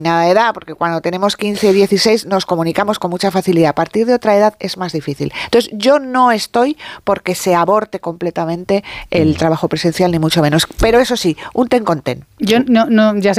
nada de edad, porque cuando tenemos 15, 16 nos comunicamos con mucha facilidad. A partir de otra edad es más difícil. Entonces, yo no estoy porque se aborte completamente el trabajo presencial, ni mucho menos. Pero eso sí, un ten con ten. Yo no, ya sé